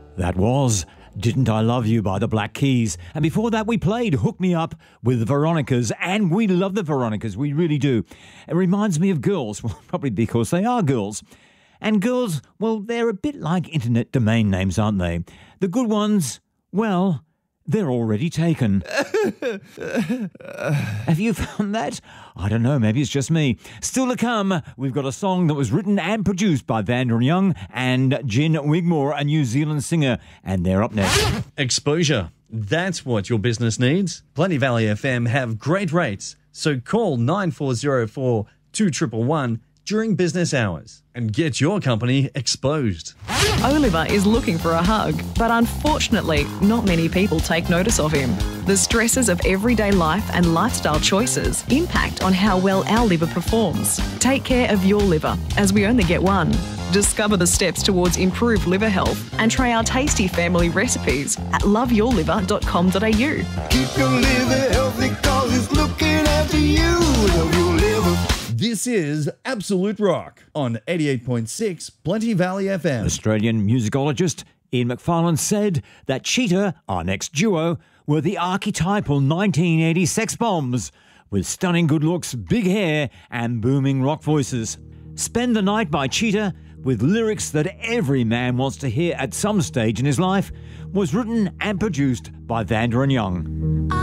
That was Didn't I Love You by the Black Keys. And before that, we played Hook Me Up with the Veronicas. And we love the Veronicas. We really do. It reminds me of girls. Well, probably because they are girls. And girls, well, they're a bit like internet domain names, aren't they? The good ones, well, they're already taken. Have you found that? I don't know, maybe it's just me. Still to come, we've got a song that was written and produced by Vanda Young and Jen Wigmore, a New Zealand singer, and they're up next. Exposure. That's what your business needs. Plenty Valley FM have great rates, so call 9404 2111 during business hours and get your company exposed. Oliver is looking for a hug, but unfortunately, not many people take notice of him. The stresses of everyday life and lifestyle choices impact on how well our liver performs. Take care of your liver, as we only get one. Discover the steps towards improved liver health and try our tasty family recipes at loveyourliver.com.au. Keep your liver healthy, cause it's looking after you. Love your liver. This is Absolute Rock on 88.6 Plenty Valley FM. Australian musicologist Ian McFarlane said that Cheetah, our next duo, were the archetypal 1980s sex bombs with stunning good looks, big hair and booming rock voices. Spend the Night by Cheetah, with lyrics that every man wants to hear at some stage in his life, was written and produced by Vanda Young.